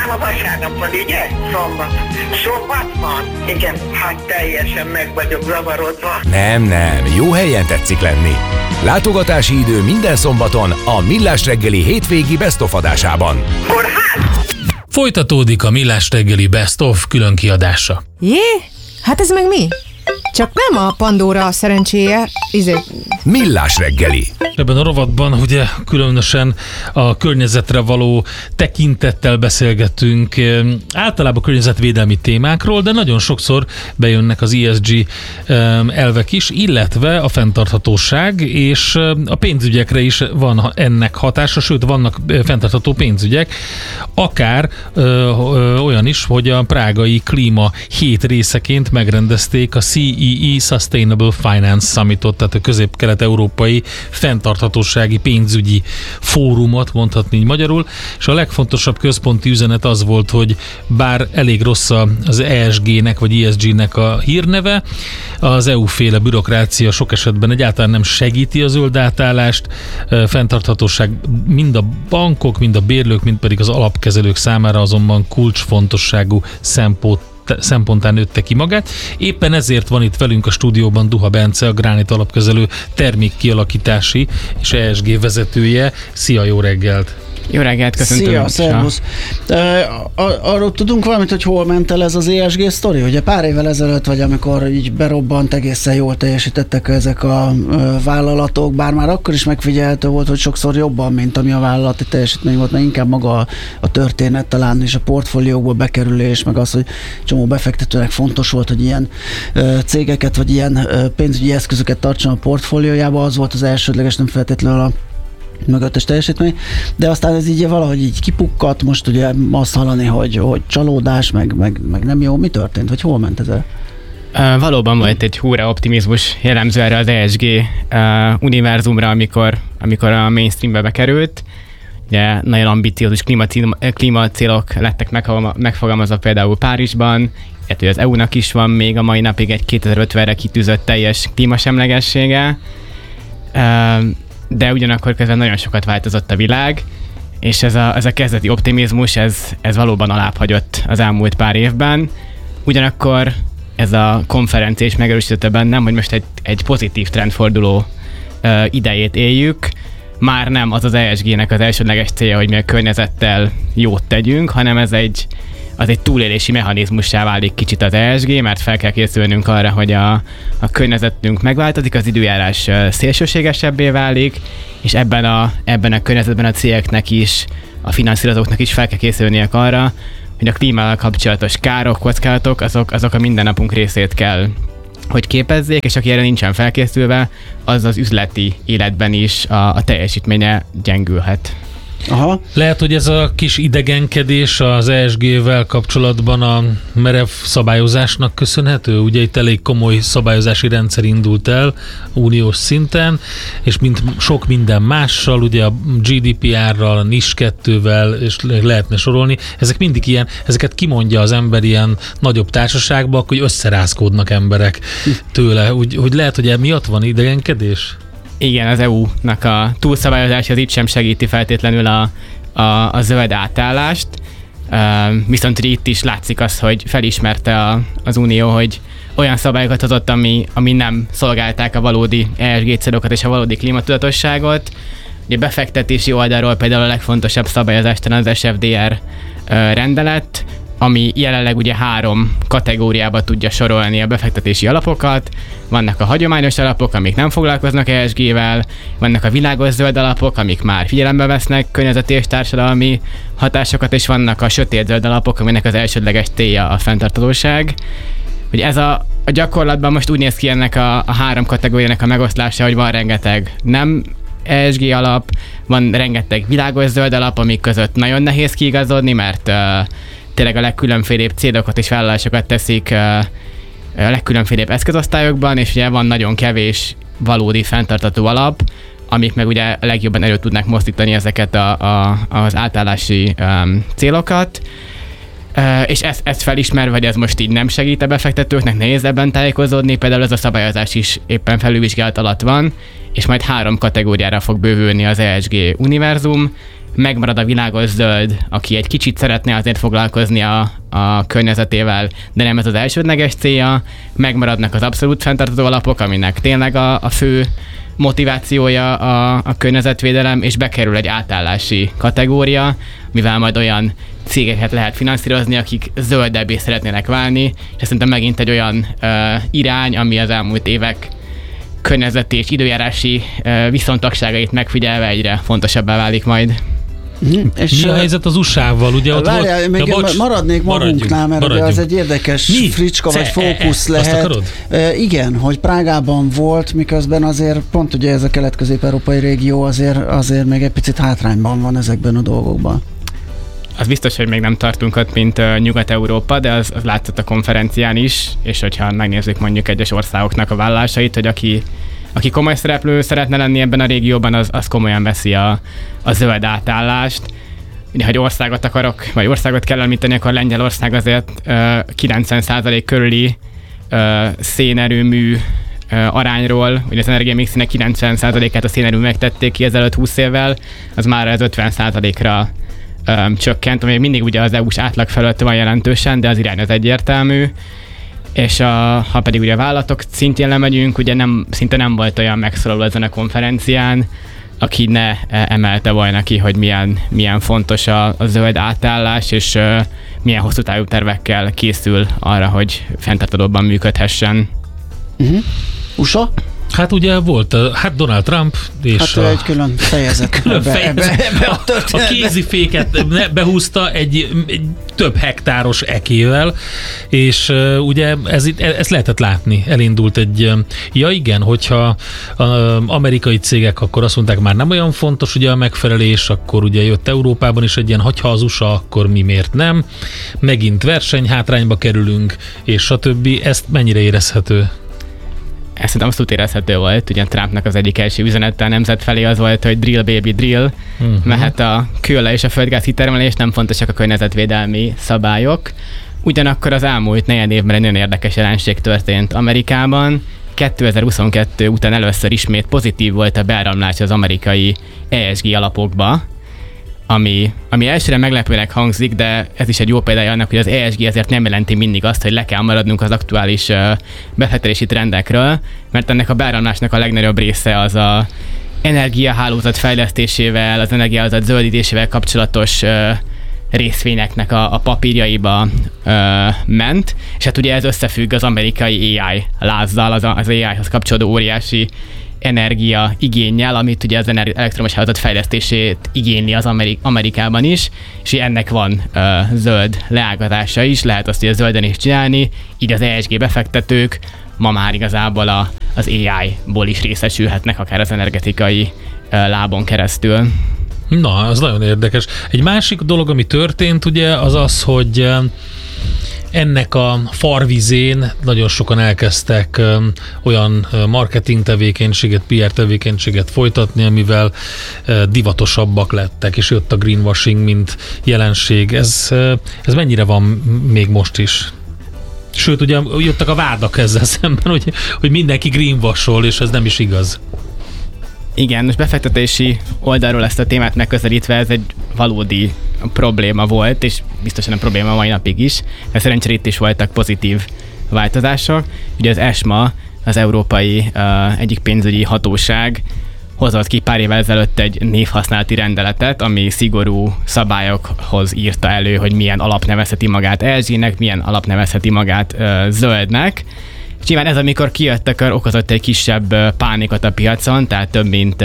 Ma vasárnap van, ugye? Szombat van? Igen, hát teljesen meg vagyok zavarodva. Nem, jó helyen tetszik lenni. Látogatási idő minden szombaton a Millás reggeli hétvégi Best of adásában. Kórház? Folytatódik a Millás reggeli Best of külön kiadása. Jé? Hát ez meg mi? Csak nem a Pandora szerencséje, Millás reggeli. Ebben a rovatban ugye különösen a környezetre való tekintettel beszélgetünk általában környezetvédelmi témákról, de nagyon sokszor bejönnek az ESG elvek is, illetve a fenntarthatóság, és a pénzügyekre is van ennek hatása, sőt vannak fenntartható pénzügyek, akár olyan is, hogy a prágai klíma hét részeként megrendezték a CEE Sustainable Finance Summitot, tehát a közép-kelet-európai fenntarthatósági pénzügyi fórumot, mondhatni így magyarul, és a legfontosabb központi üzenet az volt, hogy bár elég rossz az ESG-nek vagy ESG-nek a hírneve, az EU-féle bürokrácia sok esetben egyáltalán nem segíti a zöld átállást, fenntarthatóság mind a bankok, mind a bérlők, mind pedig az alapkezelők számára azonban kulcsfontosságú szemponttán nőtte ki magát. Éppen ezért van itt velünk a stúdióban Duha Bence, a Granit alapkezelő termékkialakítási és ESG vezetője. Szia, jó reggelt! Jó reggelt, köszöntöm. Szia, szervusz. Arról tudunk valamit, hogy hol ment el ez az ESG sztori? Ugye pár évvel ezelőtt, vagy amikor így berobbant, egészen jól teljesítettek ezek a vállalatok, bár már akkor is megfigyelhető volt, hogy sokszor jobban, mint ami a vállalati teljesítmény volt, mert inkább maga a történet talán, és a portfóliókból bekerülés, meg az, hogy csomó befektetőnek fontos volt, hogy ilyen cégeket, vagy ilyen pénzügyi eszközöket tartson a portfóliójába, az volt az elsődleges, nem feltétlenül a mögöttes teljesítmény, de aztán ez így valahogy így kipukkadt, most ugye azt hallani, hogy csalódás, meg nem jó. Mi történt, vagy hol ment ez el? Valóban volt egy húra optimizmus jellemző erre az ESG univerzumra, amikor a mainstreambe bekerült. Ugye nagyon ambiciózus klímacélok lettek megfogalmazva például Párizsban, illetve az EU-nak is van még a mai napig egy 2050-re kitűzött teljes klímasemlegessége. De ugyanakkor közben nagyon sokat változott a világ, és ez a kezdeti optimizmus, ez valóban alább hagyott az elmúlt pár évben. Ugyanakkor ez a konferencia is megerősítette bennem, hogy most egy pozitív trendforduló idejét éljük. Már nem az ESG-nek az elsődleges célja, hogy mi a környezettel jót tegyünk, hanem az egy túlélési mechanizmussá válik kicsit az ESG, mert fel kell készülnünk arra, hogy a környezetünk megváltozik, az időjárás szélsőségesebbé válik, és ebben a környezetben a cégeknek is, a finanszírozóknak is fel kell készülniük arra, hogy a klímával kapcsolatos károk, kockázatok, azok a mindennapunk részét kell, hogy képezzék, és aki erre nincsen felkészülve, az üzleti életben is a teljesítménye gyengülhet. Aha. Lehet, hogy ez a kis idegenkedés az ESG-vel kapcsolatban a merev szabályozásnak köszönhető? Ugye itt elég komoly szabályozási rendszer indult el uniós szinten, és mint sok minden mással, ugye a GDPR-ral, a NIS 2-vel, és lehetne sorolni, ezek mindig ilyen, ezeket kimondja az ember ilyen nagyobb társaságban, hogy összerázkódnak emberek tőle. Úgy lehet, hogy emiatt van idegenkedés? Igen, az EU-nak a túlszabályozása az itt sem segíti feltétlenül a zöld átállást, viszont itt is látszik az, hogy felismerte az Unió, hogy olyan szabályokat hozott, ami nem szolgálták a valódi ESG célokat és a valódi klímatudatosságot. Ugye befektetési oldalról például a legfontosabb szabályozás talán az SFDR rendelet, ami jelenleg ugye 3 kategóriába tudja sorolni a befektetési alapokat. Vannak a hagyományos alapok, amik nem foglalkoznak ESG-vel, vannak a világos zöld alapok, amik már figyelembe vesznek környezeti és társadalmi hatásokat, és vannak a sötét zöld alapok, aminek az elsődleges célja a fenntarthatóság. Hogy ez a gyakorlatban most úgy néz ki ennek a 3 kategóriának a megoszlása, hogy van rengeteg nem ESG alap, van rengeteg világos zöld alap, amik között nagyon nehéz kiigazodni, mert tényleg a legkülönfélébb célokat és vállalásokat teszik a legkülönfélébb eszközosztályokban, és ugye van nagyon kevés valódi fenntartható alap, amik meg ugye a legjobban elő tudnak mozdítani ezeket az átállási célokat. És ezt felismerve, hogy ez most így nem segít a befektetőknek, nehéz ebben tájékozódni, például ez a szabályozás is éppen felülvizsgálat alatt van, és majd 3 kategóriára fog bővülni az ESG univerzum. megmarad a világos zöld, aki egy kicsit szeretne azért foglalkozni a környezetével, de nem ez az elsődleges célja, megmaradnak az abszolút fenntartható alapok, aminek tényleg a fő motivációja a környezetvédelem, és bekerül egy átállási kategória, mivel majd olyan cégeket lehet finanszírozni, akik zöldebbé szeretnének válni, és szerintem megint egy olyan irány, ami az elmúlt évek környezeti és időjárási viszontagságait megfigyelve egyre fontosabbá válik majd. És mi a helyzet az USA-val? Ugye ott várjál, volt, még maradnék magunknál, mert ugye az egy érdekes fricska vagy fókusz lehet. Igen, hogy Prágában volt, miközben azért pont ugye ez a kelet-közép-európai régió azért még egy picit hátrányban van ezekben a dolgokban. Az biztos, hogy még nem tartunk ott, mint Nyugat-Európa, de az látszott a konferencián is, és hogyha megnézzük mondjuk egyes országoknak a vállalásait, hogy aki komoly szereplő szeretne lenni ebben a régióban, az komolyan veszi a zöld átállást. Ha országot kell említeni, akkor Lengyelország azért 90% körüli szénerőmű arányról, ugye az energiamixének 90%-át a szénerőművek tették ki ezelőtt 20 évvel, az már az 50%-ra csökkent, ami mindig ugye az EU-s átlag felett van jelentősen, de az irány az egyértelmű. És ha pedig ugye a vállalatok szintjén lemegyünk, ugye szinte nem volt olyan megszólaló ezen a konferencián, aki ne emelte volna ki, hogy milyen fontos a zöld átállás, és milyen hosszú távú tervekkel készül arra, hogy fenntarthatóbban működhessen. USA? Hát ugye volt Donald Trump, és egy külön fejezet ebbe a történetbe. A kéziféket behúzta egy több hektáros ekével, és ugye ezt lehetett látni. Elindult igen, hogyha amerikai cégek akkor azt mondták, már nem olyan fontos ugye a megfelelés, akkor ugye jött Európában is egy ilyen, hogyha az USA, akkor mi miért nem? Megint versenyhátrányba kerülünk, és stb. Ezt mennyire érezhető? Ez szerintem abszolút érezhető volt, ugye Trumpnak az egyik első üzenete a nemzet felé az volt, hogy drill baby drill, mehet a kőolaj és a földgáz kitermelés, nem fontosak a környezetvédelmi szabályok. Ugyanakkor az elmúlt negyed évben egy nagyon érdekes jelenség történt Amerikában. 2022 után először ismét pozitív volt a beáramlás az amerikai ESG alapokba, ami elsőre meglepőnek hangzik, de ez is egy jó példája annak, hogy az ESG ezért nem jelenti mindig azt, hogy le kell maradnunk az aktuális befektetési trendekről, mert ennek a beáramlásnak a legnagyobb része az a energiahálózat fejlesztésével, az energiahálózat zöldítésével kapcsolatos részvényeknek a papírjaiba ment, és hát ugye ez összefügg az amerikai AI lázzal, az AI-hoz kapcsolódó óriási energia igénnyel, amit ugye az elektromos hálózat fejlesztését igényli az Amerikában is, és ennek van zöld leágazása is, lehet azt ugye zölden is csinálni, így az ESG befektetők ma már igazából az AI-ból is részesülhetnek, akár az energetikai lábon keresztül. Na, az nagyon érdekes. Egy másik dolog, ami történt, ugye, az, hogy ennek a farvizén nagyon sokan elkezdtek olyan marketing tevékenységet, PR tevékenységet folytatni, amivel divatosabbak lettek, és jött a greenwashing, mint jelenség. Ez mennyire van még most is? Sőt, ugye jöttek a vádak ezzel szemben, hogy mindenki greenwashol, és ez nem is igaz. Igen, most befektetési oldalról ezt a témát megközelítve ez egy valódi probléma volt, és biztosan a probléma mai napig is, mert szerencsére itt is voltak pozitív változások. Ugye az ESMA, az európai egyik pénzügyi hatóság hozott ki pár évvel ezelőtt egy névhasználati rendeletet, ami szigorú szabályokhoz írta elő, hogy milyen alap nevezheti magát ESG-nek, milyen alap nevezheti magát zöldnek. És nyilván ez, amikor kijött, akkor okozott egy kisebb pánikot a piacon, tehát több mint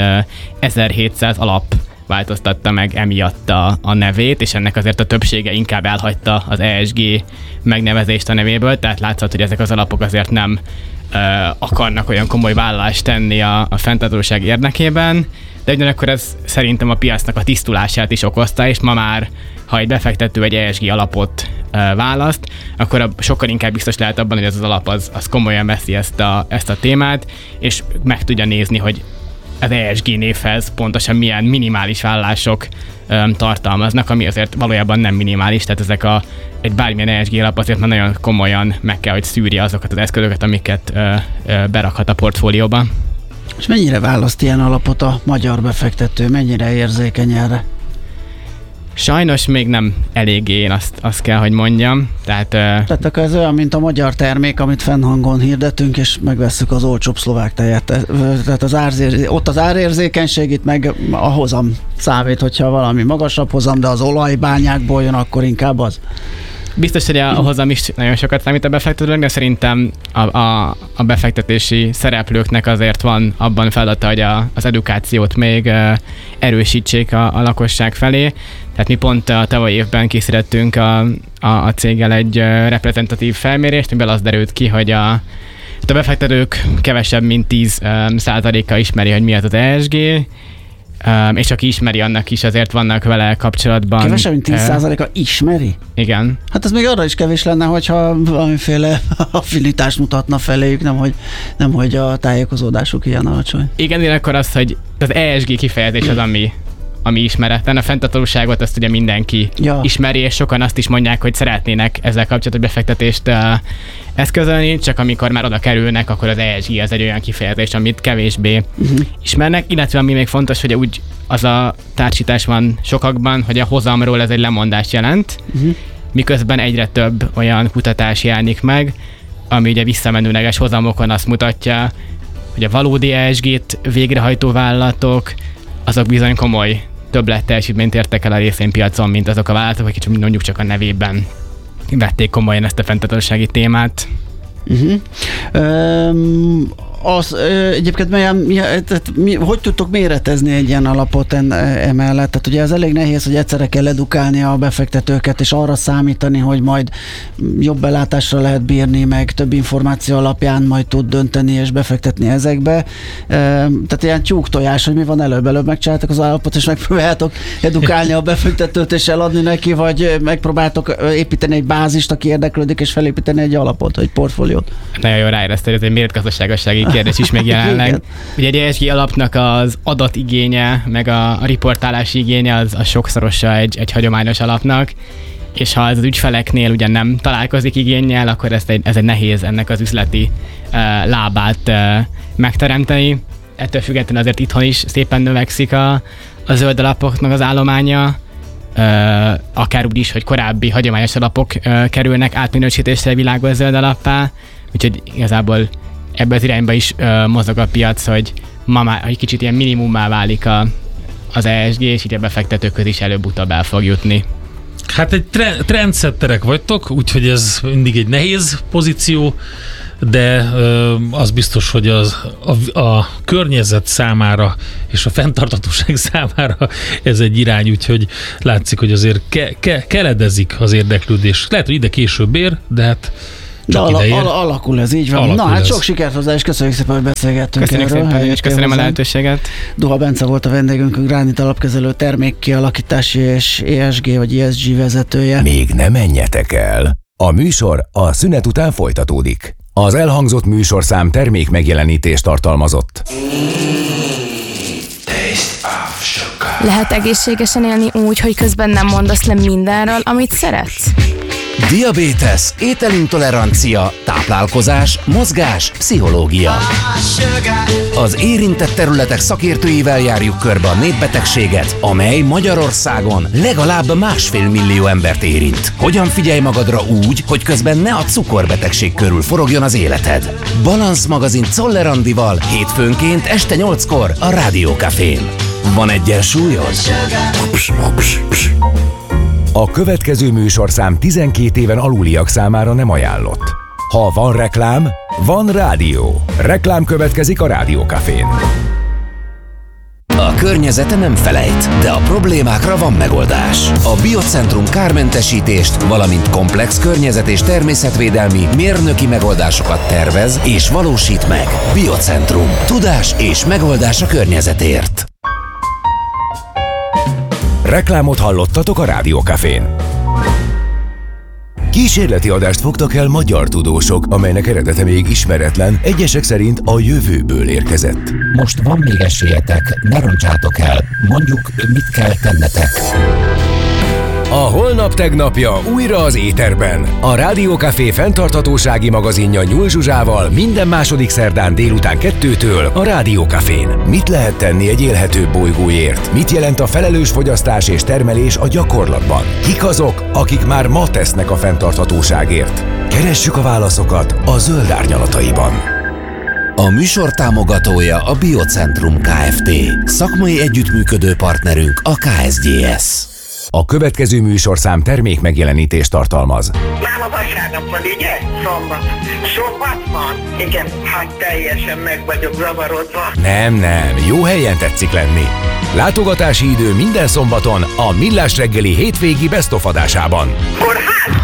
1700 alap változtatta meg emiatt a nevét, és ennek azért a többsége inkább elhagyta az ESG megnevezést a nevéből, tehát látszott, hogy ezek az alapok azért nem akarnak olyan komoly vállalást tenni a fenntarthatóság érdekében, de ugyanakkor ez szerintem a piacnak a tisztulását is okozta, és ma már, ha egy befektető egy ESG alapot választ, akkor sokkal inkább biztos lehet abban, hogy ez az alap az komolyan veszi ezt a témát, és meg tudja nézni, hogy az ESG névhez pontosan milyen minimális vállalások tartalmaznak, ami azért valójában nem minimális, tehát ezek egy bármilyen ESG alap azért már nagyon komolyan meg kell, hogy szűrje azokat az eszközöket, amiket berakhat a portfólióba. És mennyire választ ilyen alapot a magyar befektető? Mennyire érzékeny erre? Sajnos még nem eléggé, én azt kell, hogy mondjam. Tehát akkor ez olyan, mint a magyar termék, amit fennhangon hirdetünk, és megvesszük az olcsóbb szlovák tejet. Tehát ott az árérzékenység, itt meg a hozam számít, hogyha valami magasabb hozam, de az olajbányákból jön, akkor inkább az. Biztos, hogy a hozam is nagyon sokat számít a befektetőnek, de szerintem a befektetési szereplőknek azért van abban feladata, hogy az edukációt még erősítsék a lakosság felé. Tehát mi pont a tavalyi évben készítettünk a céggel egy reprezentatív felmérést, amiben az derült ki, hogy a befektetők kevesebb, mint 10%-a ismeri, hogy mi az ESG, és aki ismeri, annak is azért vannak vele kapcsolatban. Kevesebb, mint 10%-a ismeri? Igen. Hát ez még arra is kevés lenne, hogyha valamiféle affinitást mutatna feléjük, nemhogy a tájékozódásuk ilyen alacsony. Igen, akkor az, hogy az ESG kifejezés az, ami ismeretlen. A fenntarthatóságot azt ugye mindenki ismeri, és sokan azt is mondják, hogy szeretnének ezzel kapcsolatos befektetést eszközölni, csak amikor már oda kerülnek, akkor az ESG az egy olyan kifejezés, amit kevésbé ismernek, illetve ami még fontos, hogy úgy az a társítás van sokakban, hogy a hozamról ez egy lemondást jelent, miközben egyre több olyan kutatás jelenik meg, ami ugye visszamenőleges hozamokon azt mutatja, hogy a valódi ESG-t végrehajtó vállalatok azok bizony komoly többletteljesítményt értek el a részvénypiacon, mint azok a vállalatok, akik mondjuk csak a nevében vették komolyan ezt a fenntarthatósági témát. Egyébként hogy tudtok méretezni egy ilyen alapot emellett? Tehát ugye ez elég nehéz, hogy egyszerre kell edukálni a befektetőket, és arra számítani, hogy majd jobb belátásra lehet bírni, meg több információ alapján majd tud dönteni és befektetni ezekbe. Tehát ilyen tyúktojás, hogy mi van előbb megcsináltak az alapot, és megpróbáltok edukálni a befektetőt, és eladni neki, vagy megpróbáltok építeni egy bázist, aki érdeklődik, és felépíteni egy alapot, egy portfóliót. Nagyon jól ráéreztél, ez egy méretgazdaságossági kérdés is még jelenleg. Ugye egy ESG alapnak az adatigénye, meg a riportálási igénye az sokszorosa egy hagyományos alapnak, és ha ez az ügyfeleknél ugye nem találkozik igénnyel, akkor ez egy nehéz ennek az üzleti lábát megteremteni. Ettől függetlenül azért itthon is szépen növekszik a zöld alapoknak az állománya, akár úgy is, hogy korábbi hagyományos alapok kerülnek átminősítésre világos zöld alappá, úgyhogy igazából ebbe az irányba is mozog a piac, hogy ma már egy kicsit ilyen minimummá válik az ESG, és így a befektetőköz is előbb-utóbb el fog jutni. Hát egy trendsetterek vagytok, úgyhogy ez mindig egy nehéz pozíció, de az biztos, hogy a környezet számára és a fenntarthatóság számára ez egy irány, úgyhogy látszik, hogy azért keledezik az érdeklődés. Lehet, hogy ide később ér, de hát alakul ez, így van. Na hát sok sikert hozzá, és köszönjük szépen, hogy beszélgettünk. Köszönjük szépen, és köszönöm a lehetőséget. Duha Bence volt a vendégünk, Granit alapkezelő termékkialakítási és ESG vagy ESG vezetője. Még ne menjetek el! A műsor a szünet után folytatódik. Az elhangzott műsorszám termék megjelenítést tartalmazott. Lehet egészségesen élni úgy, hogy közben nem mondasz le mindenről, amit szeretsz? Diabétesz, ételintolerancia, táplálkozás, mozgás, pszichológia. Az érintett területek szakértőivel járjuk körbe a népbetegséget, amely Magyarországon legalább 1,5 millió embert érint. Hogyan figyelj magadra úgy, hogy közben ne a cukorbetegség körül forogjon az életed? Balansz magazin Czoller Andival hétfőnként este 8-kor a Rádió Cafén. Van egyensúlyod? A következő műsorszám 12 éven aluliak számára nem ajánlott. Ha van reklám, van rádió. Reklám következik a Rádió Cafén. A környezete nem felejt, de a problémákra van megoldás. A Biocentrum kármentesítést, valamint komplex környezet- és természetvédelmi mérnöki megoldásokat tervez és valósít meg. Biocentrum. Tudás és megoldás a környezetért. Reklámot hallottatok a Rádió Cafén. Kísérleti adást fogtak el magyar tudósok, amelynek eredete még ismeretlen, egyesek szerint a jövőből érkezett. Most van még esélyetek, ne roncsátok el, mondjuk mit kell tennetek. A holnap tegnapja újra az éterben. A Rádió Café fenntarthatósági magazinja Nyúl Zsuzsával minden második szerdán délután 2-től a Rádió Cafén. Mit lehet tenni egy élhetőbb bolygóért? Mit jelent a felelős fogyasztás és termelés a gyakorlatban? Kik azok, akik már ma tesznek a fenntarthatóságért? Keressük a válaszokat a Zöld Árnyalataiban. A műsor támogatója a Biocentrum Kft. Szakmai együttműködő partnerünk a KSGS. A következő műsorszám termék megjelenítést tartalmaz. Már a vasárnap van, ugye? Szombat. Sokat van? Igen, hát teljesen meg vagyok zavarodva. Nem, jó helyen tetszik lenni. Látogatási idő minden szombaton a Millás reggeli hétvégi best of adásában. Kórház?